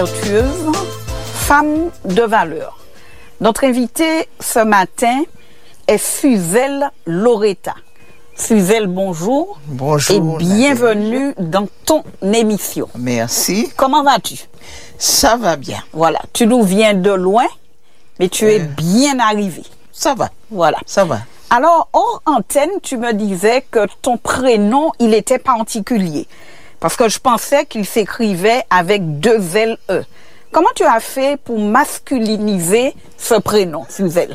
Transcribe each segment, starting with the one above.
vertueuse, femme de valeur. Notre invitée ce matin est Suzelle Loretta. Suzelle, bonjour. Bonjour. Et bienvenue dans ton émission. Merci. Comment vas-tu? Ça va bien. Voilà, tu nous viens de loin, mais tu es bien arrivé. Ça va. Voilà. Ça va. Alors, hors antenne, tu me disais que ton prénom, il était particulier. Parce que je pensais qu'il s'écrivait avec 2 L-E. Comment tu as fait pour masculiniser ce prénom, Suzelle?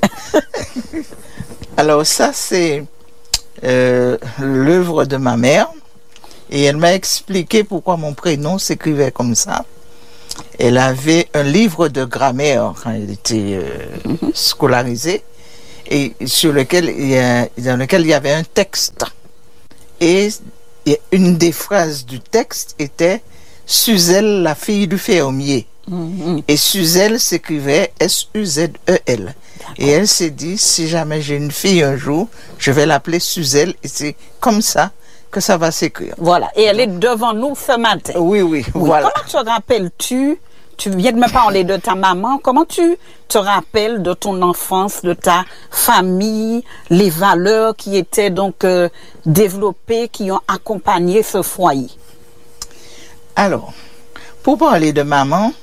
Alors ça, c'est l'œuvre de ma mère. Et elle m'a expliqué pourquoi mon prénom s'écrivait comme ça. Elle avait un livre de grammaire quand elle était scolarisée. Et dans lequel il y avait un texte. Et une des phrases du texte était Suzelle, la fille du fermier. Et Suzelle s'écrivait S-U-Z-E-L. Et elle s'est dit, si jamais j'ai une fille un jour, je vais l'appeler Suzelle. Et c'est comme ça que ça va s'écrire. Voilà. Et elle est devant nous ce matin. Oui, voilà. Comment te rappelles-tu? Tu viens de me parler de ta maman. Comment tu te rappelles de ton enfance, de ta famille, les valeurs qui étaient donc développées, qui ont accompagné ce foyer? Alors, pour parler de maman,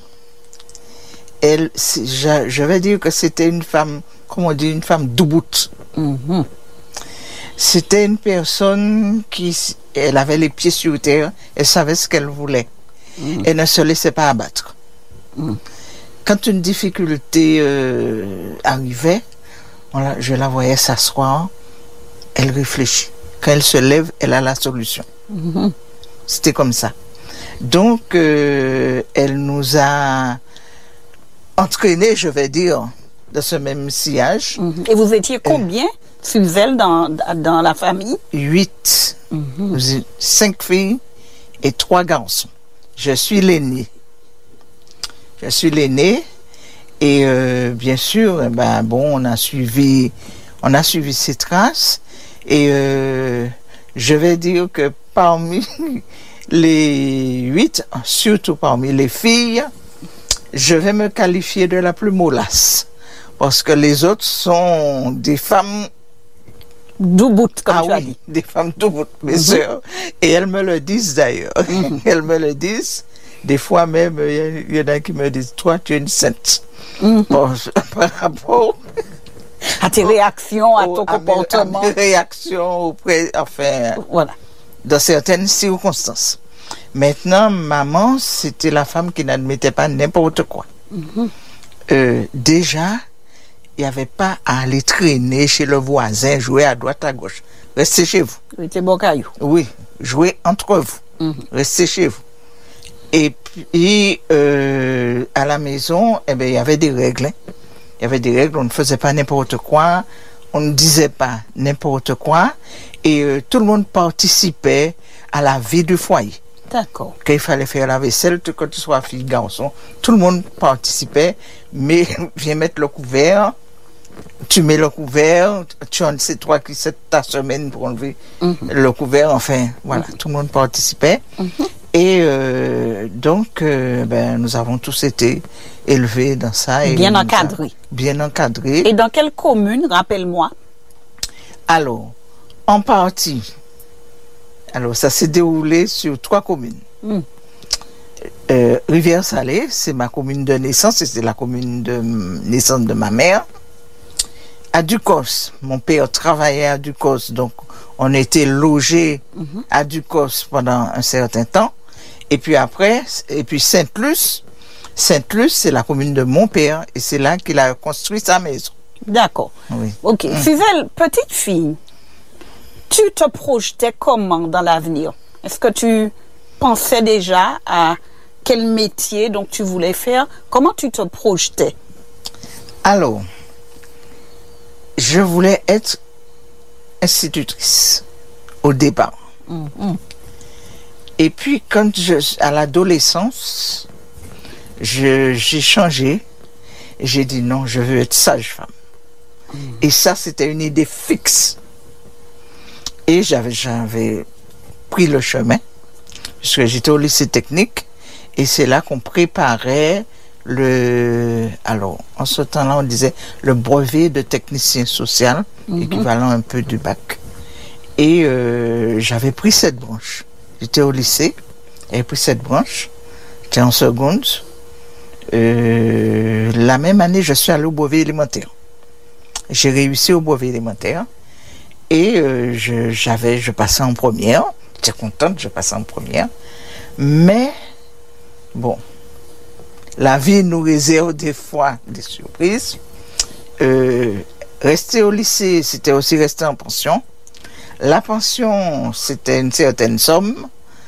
je vais dire que c'était une femme, comme on dit, une femme douboute. C'était une personne elle avait les pieds sur terre, elle savait ce qu'elle voulait. Elle ne se laissait pas abattre. Quand une difficulté arrivait, je la voyais s'asseoir, elle réfléchit. Quand elle se lève, elle a la solution. C'était comme ça. Donc, elle nous a entraînés, je vais dire, de ce même sillage. Et vous étiez combien, Suzelle, dans la famille? 8. 5 filles et 3 garçons. Je suis l'aîné. Et bien sûr, on a suivi ses traces. Et je vais dire que parmi les 8, surtout parmi les filles, je vais me qualifier de la plus mollasse. Parce que les autres sont des femmes douboutes, comme tu as dit. Des femmes douboutes, mes sœurs. Et elles me le disent d'ailleurs. Elles me le disent. Des fois même, il y en a qui me disent, toi, tu es une sainte. Bon, par rapport à tes réactions, à ton comportement. À mes réactions voilà. Dans certaines circonstances. Maintenant, maman, c'était la femme qui n'admettait pas n'importe quoi. Déjà, il n'y avait pas à aller traîner chez le voisin, jouer à droite, à gauche. Restez chez vous. C'était bon caillou. Oui, jouez entre vous. Restez chez vous. Et puis, à la maison, il y avait des règles. Il y avait des règles, on ne faisait pas n'importe quoi, on ne disait pas n'importe quoi, et tout le monde participait à la vie du foyer. D'accord. Quand il fallait faire la vaisselle, que tu sois fille, garçon, tout le monde participait, mais viens mettre le couvert, tu mets le couvert, c'est toi qui sais ta semaine pour enlever le couvert, voilà, tout le monde participait. Et donc, nous avons tous été élevés dans ça. Et bien encadrés. Bien encadrés. Et dans quelle commune, rappelle-moi? Alors, en partie. Alors, ça s'est déroulé sur 3 communes. Rivière-Salée, c'est ma commune de naissance, et c'est la commune de naissance de ma mère. À Ducos, mon père travaillait à Ducos, donc on était logés à Ducos pendant un certain temps. Et puis après, Sainte-Luce, c'est la commune de mon père, et c'est là qu'il a construit sa maison. D'accord. Oui. Ok. Suzelle, petite fille, tu te projetais comment dans l'avenir? Est-ce que tu pensais déjà à quel métier donc tu voulais faire? Comment tu te projetais? Alors, je voulais être institutrice au départ. Et puis, à l'adolescence, j'ai changé. Et j'ai dit non, je veux être sage-femme. Et ça, c'était une idée fixe. Et j'avais pris le chemin, puisque j'étais au lycée technique. Et c'est là qu'on préparait alors, en ce temps-là, on disait le brevet de technicien social, équivalent un peu du bac. Et j'avais pris cette branche. J'étais au lycée, j'avais pris cette branche. J'étais en seconde. La même année, je suis allé au brevet élémentaire. J'ai réussi au brevet élémentaire. Et je passais en première. J'étais contente, je passais en première. Mais, bon, la vie nous réserve des fois des surprises. Rester au lycée, c'était aussi rester en pension. La pension, c'était une certaine somme.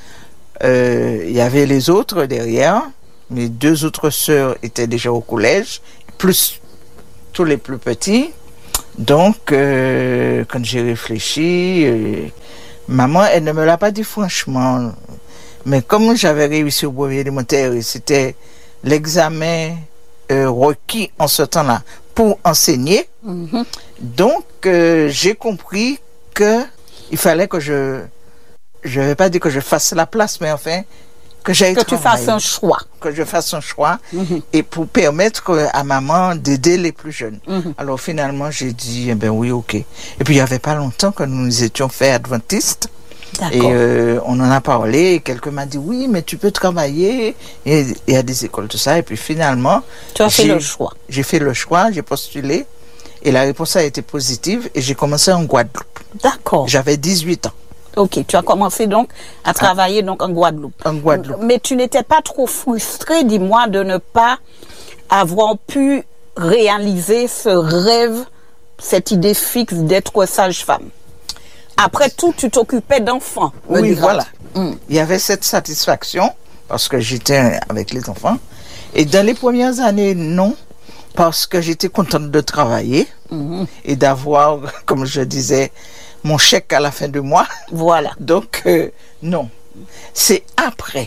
Il y avait les autres derrière. Mes 2 autres sœurs étaient déjà au collège, plus tous les plus petits. Donc, quand j'ai réfléchi, maman, elle ne me l'a pas dit franchement. Mais comme j'avais réussi au brevet élémentaire, et c'était l'examen requis en ce temps-là pour enseigner, donc j'ai compris que il fallait que je vais pas dire que je fasse la place, mais enfin, que j'aille travailler. Tu fasses un choix. Que je fasse un choix et pour permettre à maman d'aider les plus jeunes. Alors finalement, j'ai dit, eh ben oui, ok. Et puis il n'y avait pas longtemps que nous étions faits adventistes. Et on en a parlé et quelqu'un m'a dit, oui, mais tu peux travailler. Et il y a des écoles, tout ça. Et puis finalement, tu as fait le choix. J'ai fait le choix, j'ai postulé. Et la réponse a été positive et j'ai commencé en Guadeloupe. D'accord. J'avais 18 ans. Ok, tu as commencé donc à travailler donc en Guadeloupe. En Guadeloupe. Mais tu n'étais pas trop frustré, dis-moi, de ne pas avoir pu réaliser ce rêve, cette idée fixe d'être sage-femme. Après tout, tu t'occupais d'enfants. Oui, voilà. Il y avait cette satisfaction parce que j'étais avec les enfants. Et dans les premières années, non. Parce que j'étais contente de travailler et d'avoir, comme je disais, mon chèque à la fin du mois. Voilà. Donc, non. C'est après.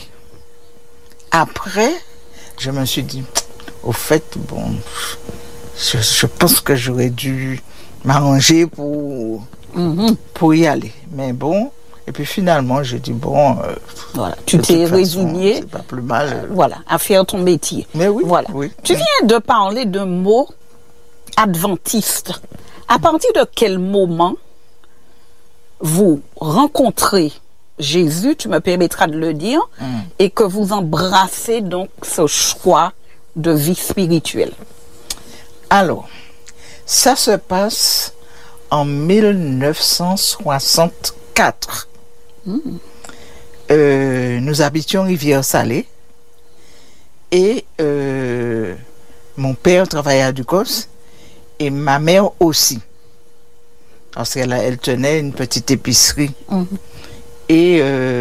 Après, je me suis dit, au fait, bon, je pense que j'aurais dû m'arranger pour y aller. Mais bon, et puis finalement, j'ai dit, bon... voilà, tu t'es résigné. C'est pas plus mal. Voilà, à faire ton métier. Mais oui, voilà. Oui. Tu viens de parler d'un mot adventiste. À partir de quel moment vous rencontrez Jésus, tu me permettras de le dire, et que vous embrassez donc ce choix de vie spirituelle? Alors, ça se passe en 1964. Nous habitions Rivière-Salée et mon père travaillait à Ducos et ma mère aussi. Parce qu'elle tenait une petite épicerie. Et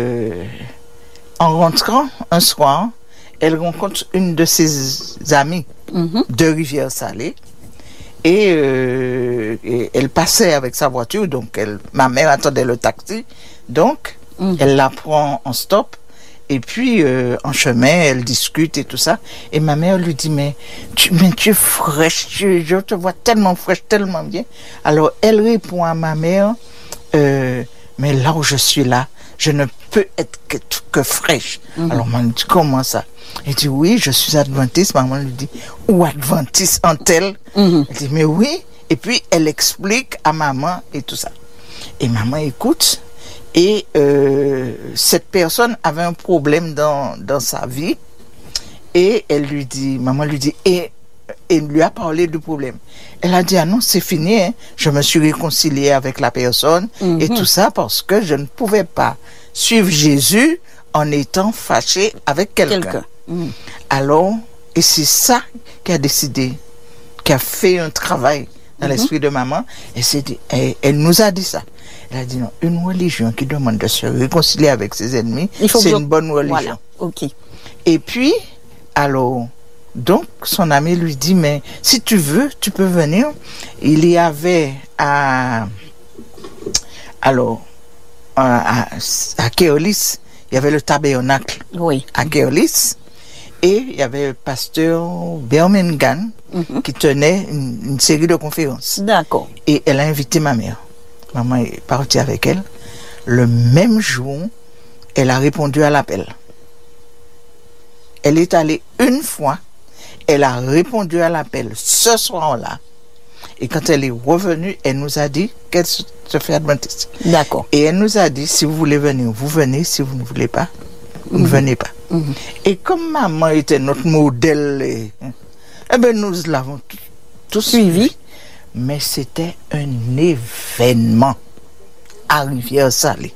en rentrant un soir, elle rencontre une de ses amies de Rivière-Salée. Et elle passait avec sa voiture, donc ma mère attendait le taxi. Donc, elle la prend en stop. Et puis, en chemin, elle discute et tout ça. Et ma mère lui dit, mais tu es fraîche, je te vois tellement fraîche, tellement bien. Alors, elle répond à ma mère, mais là où je suis là, je ne peux être que fraîche. Alors, maman dit, comment ça? Elle dit, oui, je suis adventiste. Maman lui dit, ou adventiste en tel? Elle dit, mais oui. Et puis, elle explique à maman et tout ça. Et maman écoute. Et cette personne avait un problème dans sa vie. Et elle lui dit, maman lui dit, et lui a parlé du problème. Elle a dit, ah non, c'est fini, hein. Je me suis réconciliée avec la personne et tout ça parce que je ne pouvais pas suivre Jésus en étant fâchée avec quelqu'un. Alors, et c'est ça qui a décidé, qui a fait un travail dans l'esprit de maman. Et elle nous a dit ça. Elle a dit non, une religion qui demande de se réconcilier avec ses ennemis, c'est une bonne religion. Voilà. Ok. Et puis, alors, donc, son ami lui dit, mais si tu veux, tu peux venir. Il y avait à Keolis, il y avait le tabernacle à Keolis. Et il y avait le pasteur Birmingham qui tenait une série de conférences. D'accord. Et elle a invité ma mère. Maman est partie avec elle. Le même jour, elle a répondu à l'appel. Elle est allée une fois, elle a répondu à l'appel ce soir-là. Et quand elle est revenue, elle nous a dit qu'elle se fait adventiste. D'accord. Et elle nous a dit, si vous voulez venir, vous venez. Si vous ne voulez pas, vous ne venez pas. Et comme maman était notre modèle, eh ben nous l'avons tous suivi. Mais c'était un événement à Rivière-Salée.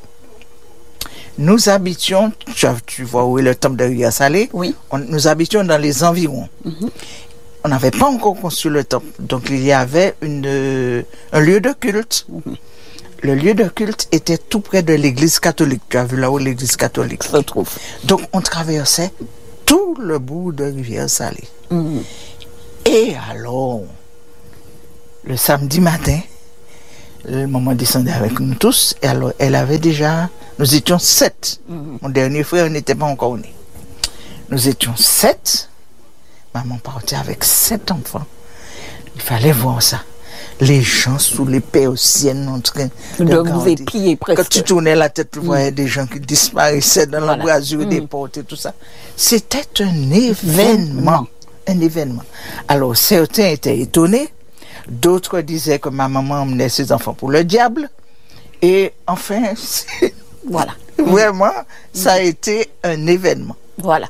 Nous habitions, tu vois où est le temple de Rivière-Salée? Oui. Nous habitions dans les environs. On n'avait pas encore construit le temple. Donc il y avait un lieu de culte. Le lieu de culte était tout près de l'église catholique. Tu as vu là où l'église catholique se trouve. Donc on traversait tout le bout de Rivière-Salée. Et alors, le samedi matin, le maman descendait avec nous tous. Et alors, elle avait déjà... Nous étions 7. Mon dernier frère n'était pas encore né. Nous étions 7. Maman partait avec 7 enfants. Il fallait voir ça. Les gens sous les persiennes en train de vous épier presque. Quand tu tournais la tête, tu voyais des gens qui disparaissaient dans l'embrasure des portes et tout ça. C'était un événement. Un événement. Alors, certains étaient étonnés. D'autres disaient que ma maman emmenait ses enfants pour le diable. Et enfin, voilà. Vraiment, ça a été un événement. Voilà.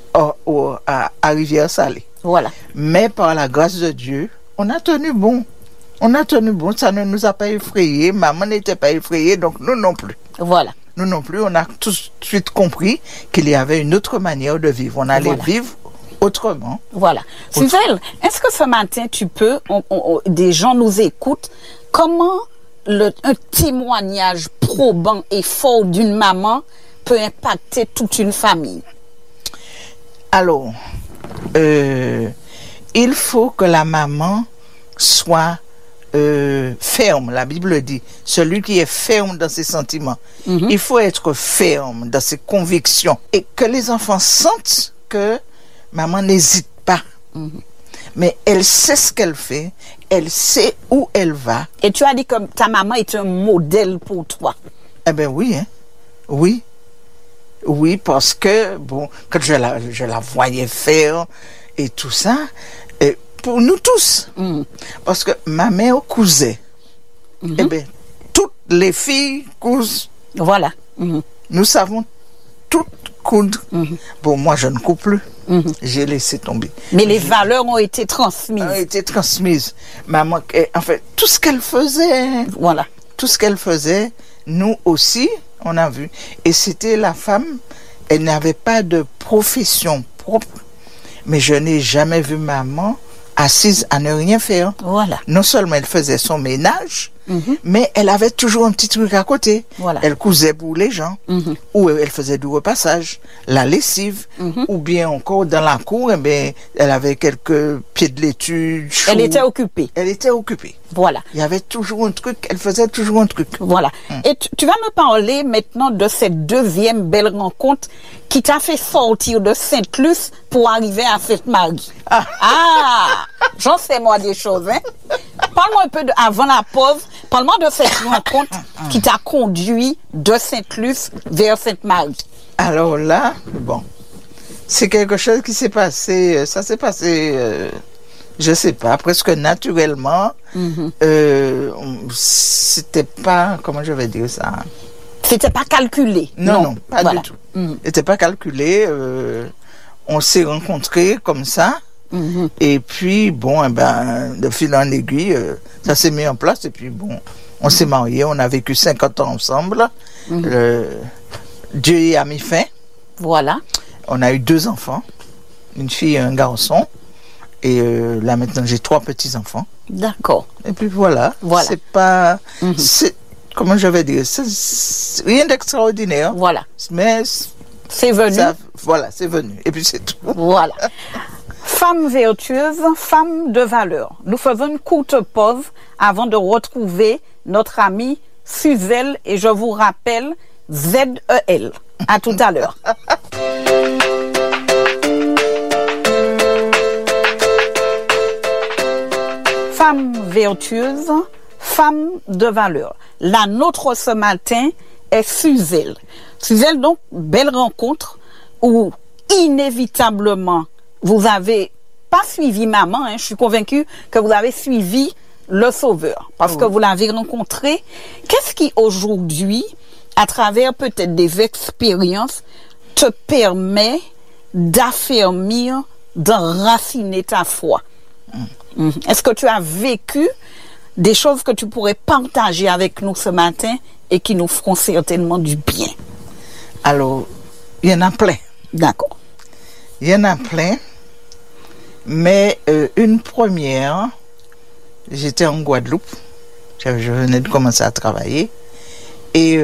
À Rivière-Salée. Voilà. Mais par la grâce de Dieu, on a tenu bon. On a tenu bon, ça ne nous a pas effrayés. Maman n'était pas effrayée, donc nous non plus. Voilà. Nous non plus, on a tout de suite compris qu'il y avait une autre manière de vivre. On allait vivre autrement. Voilà. Suzelle, est-ce que ce matin, tu peux, des gens nous écoutent, comment un témoignage probant et fort d'une maman peut impacter toute une famille? Alors, il faut que la maman soit ferme. La Bible dit, celui qui est ferme dans ses sentiments. Il faut être ferme dans ses convictions. Et que les enfants sentent que maman n'hésite pas. Mais elle sait ce qu'elle fait, elle sait où elle va. Et tu as dit que ta maman est un modèle pour toi. Eh bien oui, hein. Oui. Oui, parce que, bon, quand je la voyais faire et tout ça, et pour nous tous, parce que ma mère cousait. Eh bien, toutes les filles cousent. Voilà. Nous savons toutes coudre. Bon, moi, je ne couds plus. J'ai laissé tomber. Mais les valeurs ont été transmises. Ont été transmises. Maman, en fait, tout ce qu'elle faisait. Voilà. Tout ce qu'elle faisait, nous aussi, on a vu. Et c'était la femme, elle n'avait pas de profession propre. Mais je n'ai jamais vu maman assise à ne rien faire. Voilà. Non seulement elle faisait son ménage, mais elle avait toujours un petit truc à côté. Voilà. Elle cousait pour les gens, ou elle faisait du repassage, la lessive, ou bien encore dans la cour, eh bien, elle avait quelques pieds de laitue. Elle était occupée. Elle était occupée. Voilà. Il y avait toujours un truc, elle faisait toujours un truc. Voilà. Et tu vas me parler maintenant de cette deuxième belle rencontre qui t'a fait sortir de Sainte-Luce pour arriver à Sainte-Marie. J'en sais moi des choses, hein. Parle-moi un peu avant la pause, parle-moi de cette rencontre qui t'a conduit de Sainte-Luce vers Sainte-Marie. Alors là, bon, c'est quelque chose qui s'est passé, ça s'est passé, je sais pas, presque naturellement. C'était pas, comment je vais dire ça? C'était pas calculé. Non, pas du tout. C'était pas calculé. On s'est rencontrés comme ça. Et puis, bon, eh ben, de fil en aiguille, ça s'est mis en place. Et puis, bon, on s'est mariés. On a vécu 50 ans ensemble. Dieu y a mis fin. Voilà. On a eu 2 enfants, une fille et un garçon. Et là, maintenant, j'ai 3 petits-enfants. D'accord. Et puis, voilà. C'est pas... Comment je vais dire? C'est rien d'extraordinaire. Voilà. Mais... c'est venu. Voilà, c'est venu. Et puis, c'est tout. Voilà. Femme vertueuse, femme de valeur. Nous faisons une courte pause avant de retrouver notre amie Suzelle et je vous rappelle ZEL. À tout à l'heure. Femme vertueuse, femme de valeur. La nôtre ce matin est Suzelle. Suzelle, donc, belle rencontre où inévitablement, vous avez pas suivi maman, hein, je suis convaincue que vous avez suivi le Sauveur, parce que vous l'avez rencontré. Qu'est-ce qui aujourd'hui, à travers peut-être des expériences, te permet d'affermir, d'enraciner ta foi? Est-ce que tu as vécu des choses que tu pourrais partager avec nous ce matin et qui nous feront certainement du bien? Alors, il y en a plein. D'accord. Il y en a plein. Mais une première, j'étais en Guadeloupe. Je venais de commencer à travailler. Et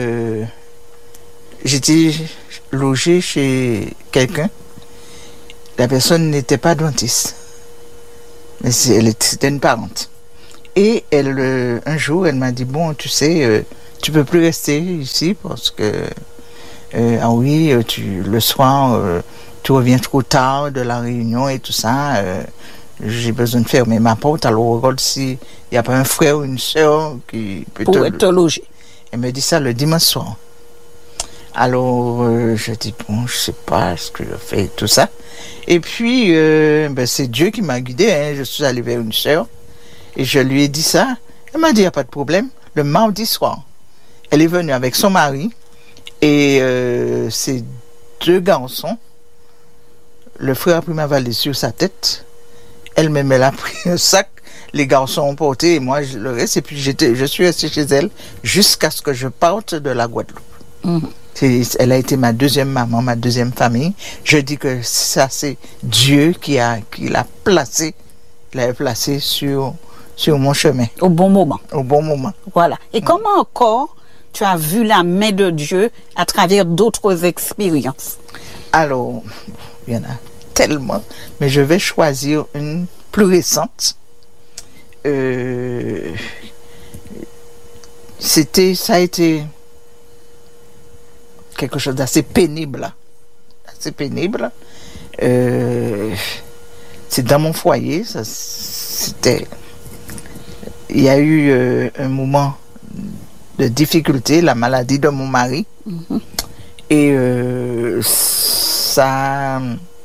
j'étais logé chez quelqu'un. La personne n'était pas dentiste. Mais c'était une parente. Et elle, un jour, elle m'a dit, bon, tu sais, tu peux plus rester ici parce que, ah oui, le soir, tu reviens trop tard de la réunion et tout ça. J'ai besoin de fermer ma porte. Alors, regarde s'il n'y a pas un frère ou une soeur qui peut te loger. Elle me dit ça le dimanche soir. Alors, je dis, bon, je sais pas ce que je fais, tout ça. Et puis, c'est Dieu qui m'a guidé. Hein. Je suis allé vers une sœur et je lui ai dit ça. Elle m'a dit, il n'y a pas de problème. Le mardi soir, elle est venue avec son mari et ses 2 garçons. Le frère a pris ma valise sur sa tête. Elle-même, elle a pris un sac. Les garçons ont porté et moi, le reste. Et puis, je suis resté chez elle jusqu'à ce que je parte de la Guadeloupe. Elle a été ma deuxième maman, ma deuxième famille. Je dis que ça, c'est Dieu qui l'a placé sur mon chemin. Au bon moment. Au bon moment. Voilà. Et comment encore tu as vu la main de Dieu à travers d'autres expériences? Alors, il y en a tellement, mais je vais choisir une plus récente. Ça a été quelque chose d'assez pénible. Assez pénible. C'est dans mon foyer. Il y a eu un moment de difficulté, la maladie de mon mari. Et ça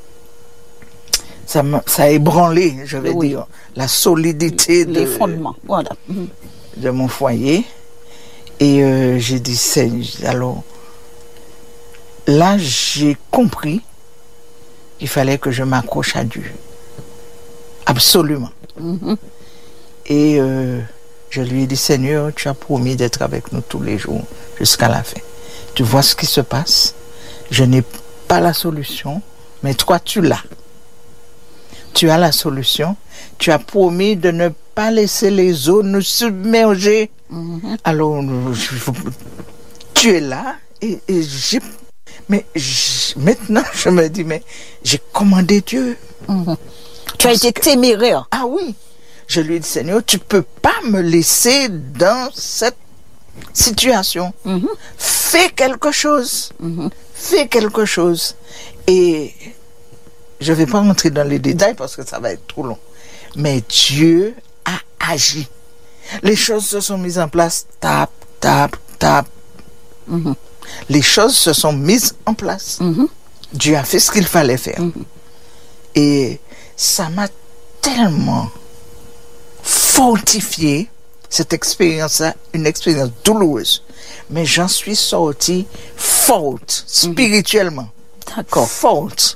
a ébranlé, je vais dire, la solidité les fondements, voilà. De mon foyer. Et j'ai dit, alors, là, j'ai compris qu'il fallait que je m'accroche à Dieu. Absolument. Et je lui ai dit, Seigneur, tu as promis d'être avec nous tous les jours jusqu'à la fin. Tu vois ce qui se passe. Je n'ai pas la solution, mais toi, tu l'as. Tu as la solution. Tu as promis de ne pas laisser les eaux nous submerger. Alors, tu es là et maintenant, je me dis, mais j'ai commandé Dieu. Tu as été téméraire. Ah oui. Je lui ai dit, Seigneur, tu ne peux pas me laisser dans cette situation. Fais quelque chose. Fais quelque chose. Et je ne vais pas rentrer dans les détails parce que ça va être trop long. Mais Dieu a agi. Les choses se sont mises en place. Tap, tap, tap. Les choses se sont mises en place. Dieu a fait ce qu'il fallait faire. Et ça m'a tellement fortifié, cette expérience-là, une expérience douloureuse. Mais j'en suis sortie forte, spirituellement. D'accord. Forte.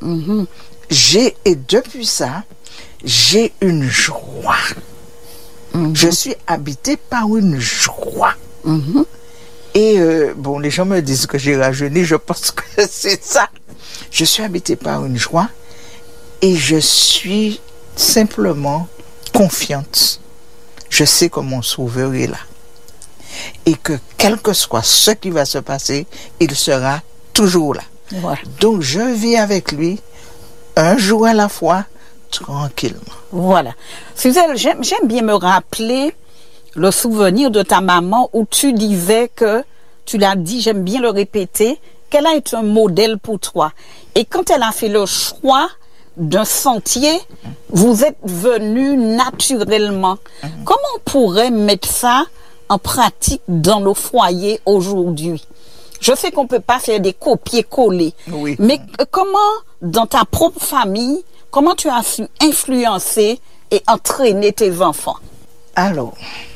Et depuis ça, j'ai une joie. Je suis habitée par une joie. Et bon, les gens me disent que j'ai rajeuni, je pense que c'est ça. Je suis habitée par une joie et je suis simplement confiante. Je sais que mon Sauveur est là. Et que quel que soit ce qui va se passer, il sera toujours là. Voilà. Donc je vis avec lui un jour à la fois, tranquillement. Voilà. Suzelle, j'aime bien me rappeler le souvenir de ta maman où tu disais que, tu l'as dit, j'aime bien le répéter, qu'elle a été un modèle pour toi. Et quand elle a fait le choix d'un sentier, vous êtes venu naturellement. Comment on pourrait mettre ça en pratique dans nos foyers aujourd'hui? Je sais qu'on peut pas faire des copier-coller. Oui. Mais comment, dans ta propre famille, comment tu as su influencer et entraîner tes enfants? Alors,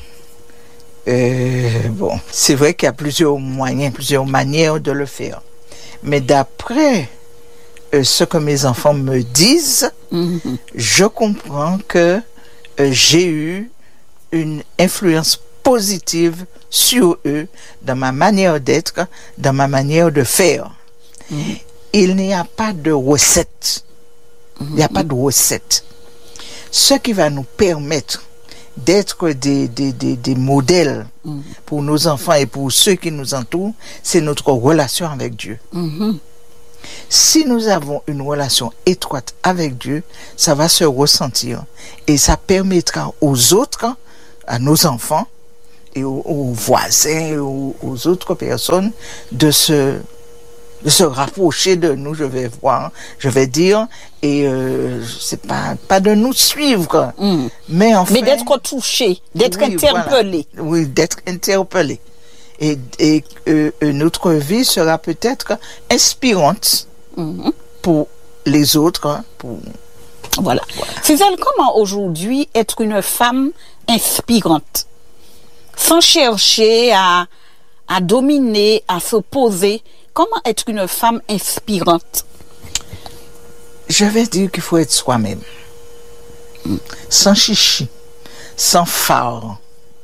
bon, c'est vrai qu'il y a plusieurs moyens, plusieurs manières de le faire. Mais d'après ce que mes enfants me disent, je comprends que j'ai eu une influence positive sur eux, dans ma manière d'être, dans ma manière de faire. Il n'y a pas de recette. Il n'y a pas de recette. Ce qui va nous permettre d'être des modèles pour nos enfants et pour ceux qui nous entourent, c'est notre relation avec Dieu. Si nous avons une relation étroite avec Dieu, ça va se ressentir et ça permettra aux autres, à nos enfants et aux voisins, aux autres personnes de se rapprocher de nous, je vais dire, et c'est pas de nous suivre, mais enfin, mais d'être touché, d'être interpellé. Voilà. Oui, d'être interpellé. Et notre vie sera peut-être inspirante pour les autres. Voilà. Suzelle, comment aujourd'hui être une femme inspirante, sans chercher à dominer, à s'opposer? Comment être une femme inspirante? Je vais dire qu'il faut être soi-même. Sans chichi, sans phare.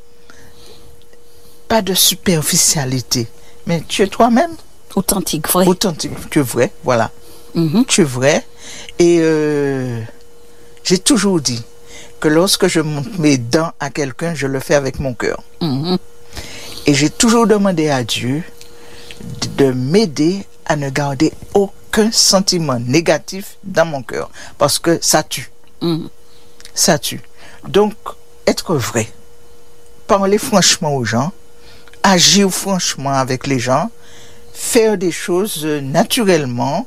Pas de superficialité. Mais tu es toi-même. Authentique, vrai. Authentique, tu es vrai, voilà. Tu es vrai. Et j'ai toujours dit que lorsque je montre mes dents à quelqu'un, je le fais avec mon cœur. Et j'ai toujours demandé à Dieu de m'aider à ne garder aucun sentiment négatif dans mon cœur. Parce que ça tue. Ça tue. Donc, être vrai. Parler franchement aux gens. Agir franchement avec les gens. Faire des choses naturellement.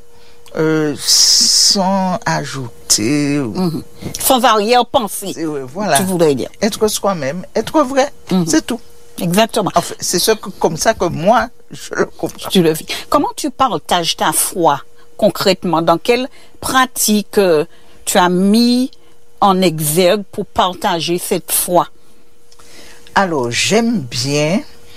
Sans ajouter. Sans arrière-pensée. Voilà. Tu voudrais dire. Être soi-même. Être vrai. C'est tout. Exactement. En fait, c'est comme ça que moi, je le comprends. Tu le vis. Comment tu partages ta foi concrètement? Dans quelle pratique tu as mis en exergue pour partager cette foi? Alors, j'aime bien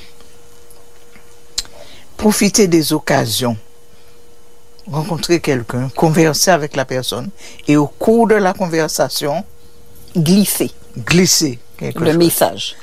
profiter des occasions, rencontrer quelqu'un, converser avec la personne et au cours de la conversation, glisser le message.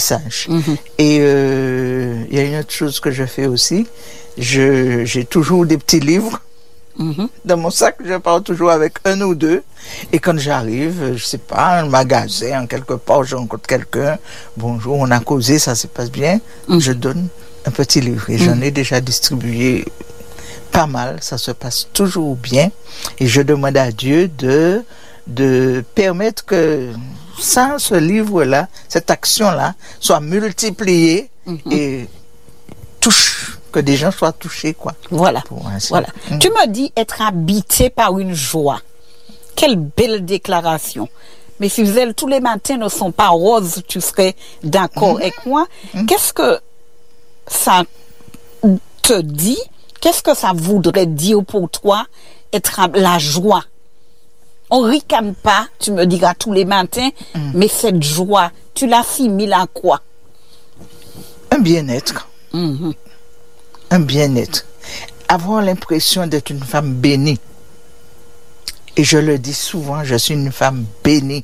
Et il y a une autre chose que je fais aussi. J'ai toujours des petits livres dans mon sac. Je pars toujours avec un ou deux. Et quand j'arrive, je sais pas, un magasin, quelque part, je rencontre quelqu'un. Bonjour, on a causé, ça se passe bien. Je donne un petit livre. Et j'en ai déjà distribué pas mal. Ça se passe toujours bien. Et je demande à Dieu de permettre que ce livre-là, cette action-là, soit multipliée et que des gens soient touchés, quoi. Voilà. Voilà. Tu me dis être habité par une joie. Quelle belle déclaration. Mais Suzelle, tous les matins ne sont pas roses, tu serais d'accord avec moi. Qu'est-ce que ça te dit? Qu'est-ce que ça voudrait dire pour toi, être la joie? On ricane pas, tu me diras tous les matins, mais cette joie, tu l'assimiles à quoi? Un bien-être. Un bien-être. Avoir l'impression d'être une femme bénie. Et je le dis souvent, je suis une femme bénie.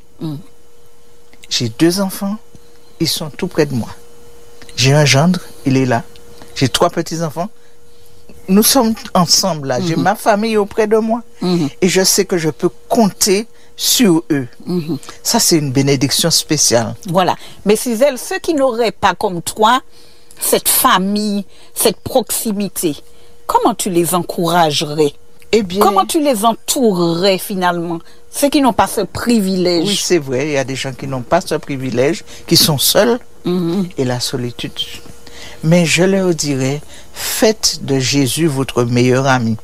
J'ai 2 enfants, ils sont tout près de moi. J'ai un gendre, il est là. J'ai 3 petits-enfants. Nous sommes ensemble là. J'ai ma famille auprès de moi. Et je sais que je peux compter sur eux. Ça, c'est une bénédiction spéciale. Voilà. Mais Suzelle, ceux qui n'auraient pas comme toi cette famille, cette proximité, comment tu les encouragerais? Eh bien, comment tu les entourerais finalement? Ceux qui n'ont pas ce privilège. Oui, c'est vrai. Il y a des gens qui n'ont pas ce privilège, qui sont seuls. Et la solitude. Mais je leur dirais, faites de Jésus votre meilleur ami.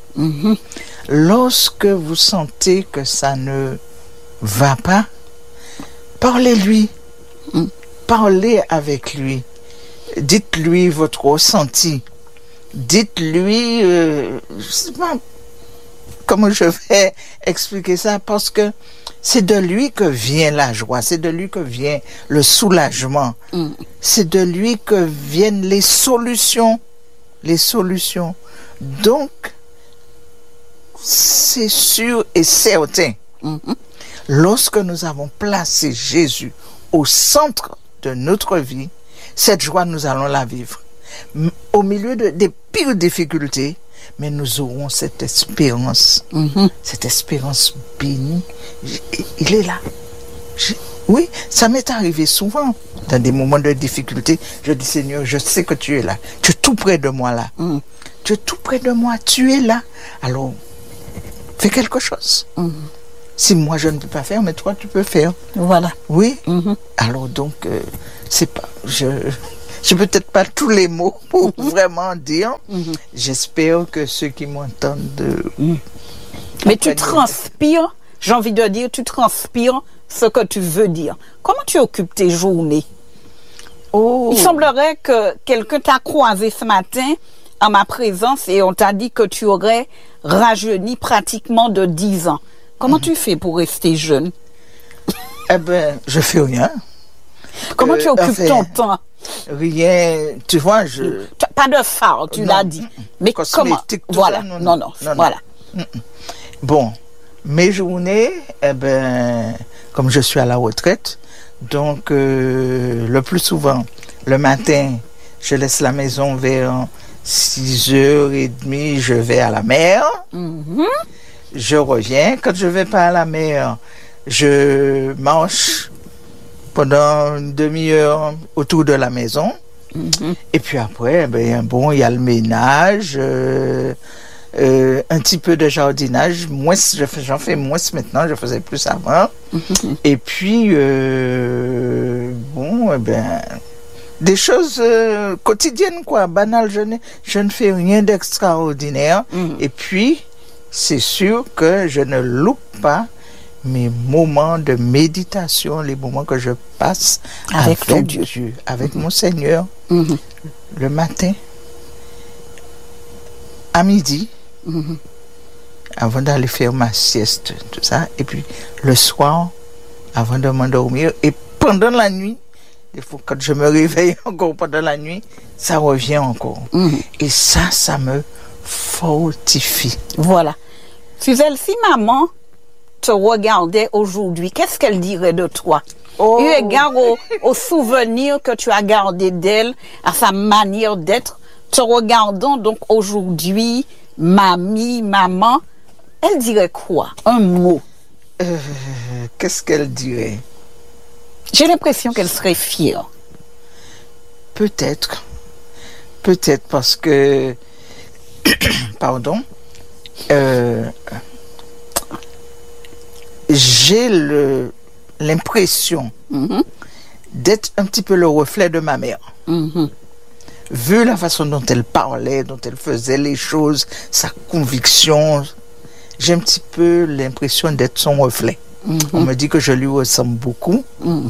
Lorsque vous sentez que ça ne va pas, parlez-lui. Parlez avec lui. Dites-lui votre ressenti. dites-lui, je sais pas comment je vais expliquer ça, parce que c'est de lui que vient la joie, c'est de lui que vient le soulagement, c'est de lui que viennent les solutions. Donc, c'est sûr et certain, lorsque nous avons placé Jésus au centre de notre vie, cette joie, nous allons la vivre. Au milieu des pires difficultés, mais nous aurons cette espérance bénie. Il est là. Oui, ça m'est arrivé souvent. Dans des moments de difficulté, je dis, Seigneur, je sais que tu es là. Tu es tout près de moi là. Tu es tout près de moi, tu es là. Alors, fais quelque chose. Si moi je ne peux pas faire, mais toi tu peux faire. Voilà. Oui. Alors donc, c'est pas... Je peux peut-être pas tous les mots pour vraiment dire. J'espère que ceux qui m'entendent... Mais tu transpires, j'ai envie de dire, tu transpires ce que tu veux dire. Comment tu occupes tes journées? Il semblerait que quelqu'un t'a croisé ce matin en ma présence et on t'a dit que tu aurais rajeuni pratiquement de 10 ans. Comment tu fais pour rester jeune? Eh ben, je fais rien. Comment tu occupes ton temps? Rien, tu vois, Pas de phare, tu l'as dit. Mais comment? Voilà, non, voilà. Bon, mes journées, eh ben, comme je suis à la retraite, donc le plus souvent, le matin, je laisse la maison vers 6h30, je vais à la mer. Je reviens. Quand je vais pas à la mer, je marche pendant une demi-heure autour de la maison. Et puis après, ben, bon, il y a le ménage, un petit peu de jardinage. Moi, j'en fais moins maintenant, je faisais plus avant. Et puis, bon, ben, des choses quotidiennes, quoi, banales. Je ne fais rien d'extraordinaire. Et puis, c'est sûr que je ne loupe pas mes moments de méditation, les moments que je passe avec Dieu, avec mon Seigneur, le matin, à midi, avant d'aller faire ma sieste, tout ça, et puis le soir, avant de m'endormir, et pendant la nuit, des fois quand je me réveille encore pendant la nuit, ça revient encore. Et ça me fortifie. Voilà. Suzelle, si maman te regardait aujourd'hui, qu'est-ce qu'elle dirait de toi? Eu égard au souvenir que tu as gardé d'elle, à sa manière d'être, te regardant donc aujourd'hui, mamie, maman, elle dirait quoi? Un mot. Qu'est-ce qu'elle dirait? J'ai l'impression qu'elle serait fière. Peut-être parce que pardon, j'ai l'impression d'être un petit peu le reflet de ma mère. Vu la façon dont elle parlait, dont elle faisait les choses, sa conviction, j'ai un petit peu l'impression d'être son reflet. On me dit que je lui ressemble beaucoup.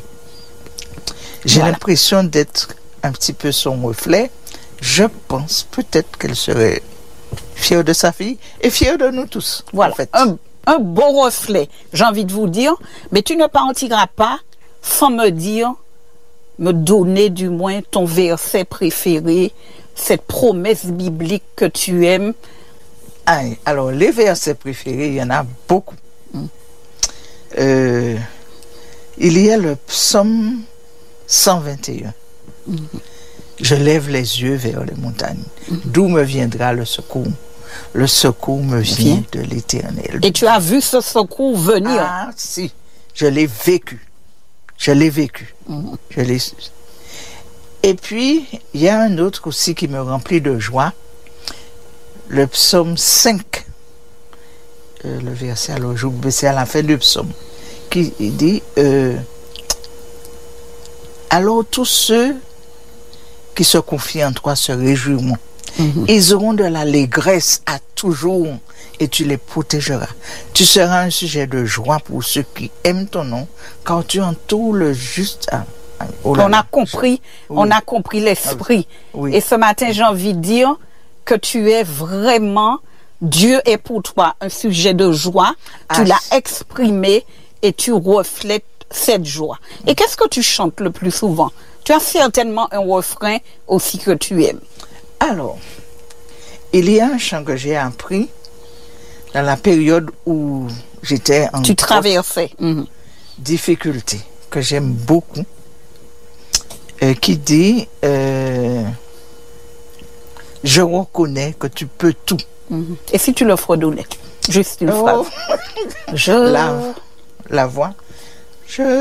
J'ai l'impression d'être un petit peu son reflet. Je pense peut-être qu'elle serait fière de sa fille et fière de nous tous. Voilà, en fait. Un beau reflet, j'ai envie de vous dire, mais tu ne partiras pas sans me donner du moins ton verset préféré, cette promesse biblique que tu aimes. Alors, les versets préférés, il y en a beaucoup. Il y a le psaume 121. Je lève les yeux vers les montagnes. D'où me viendra le secours? Le secours me vient de l'Éternel. Et tu as vu ce secours venir? Ah, si. Je l'ai vécu. Et puis, il y a un autre aussi qui me remplit de joie. Le psaume 5. Le verset, alors c'est à la fin du psaume. Qui dit alors tous ceux qui se confient en toi se réjouiront. Ils auront de l'allégresse à toujours et tu les protégeras. Tu seras un sujet de joie pour ceux qui aiment ton nom, car tu entoures le juste. On a compris l'esprit. Oui. Et ce matin, j'ai envie de dire que tu es vraiment, Dieu est pour toi un sujet de joie, tu l'as exprimé et tu reflètes cette joie. Et qu'est-ce que tu chantes le plus souvent? Tu as certainement un refrain aussi que tu aimes. Alors, il y a un chant que j'ai appris dans la période où j'étais en Tu traversais. difficulté, que j'aime beaucoup, qui dit je reconnais que tu peux tout. Et si tu le fredonnais? Juste une phrase. La voix. Je